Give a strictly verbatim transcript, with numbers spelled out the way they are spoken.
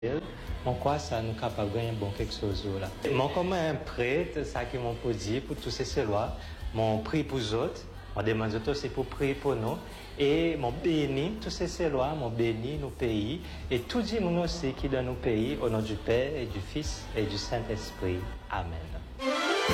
Mon quoi ça nous capable de gagner bon quelque chose là. Mon comme un prêtre, ça qui m'ont pour dire pour tous ces lois, mon prie pour les autres, mon demande aussi pour prier pour nous et mon béni tous ces lois, mon béni nos pays et tout dit mon aussi qui dans nos pays au nom du Père et du Fils et du Saint-Esprit. Amen.